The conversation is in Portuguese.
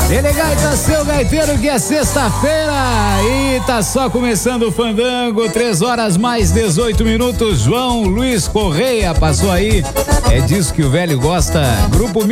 Ele gaita, seu gaiteiro, que é sexta-feira e tá só começando o Fandango, 3 horas mais 18 minutos. João Luiz Correia passou aí, é disso que o velho gosta. Grupo